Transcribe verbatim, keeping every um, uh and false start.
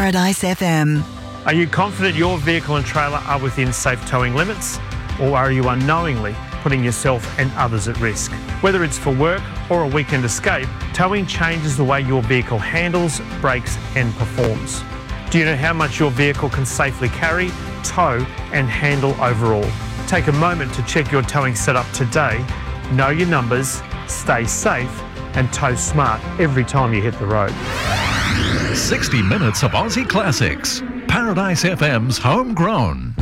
Paradise F M. Are you confident your vehicle and trailer are within safe towing limits? Or are you unknowingly putting yourself and others at risk? Whether it's for work or a weekend escape, towing changes the way your vehicle handles, brakes and performs. Do you know how much your vehicle can safely carry, tow and handle overall? Take a moment to check your towing setup today. Know your numbers, stay safe and tow smart every time you hit the road. sixty minutes of Aussie classics. Paradise F M's Homegrown.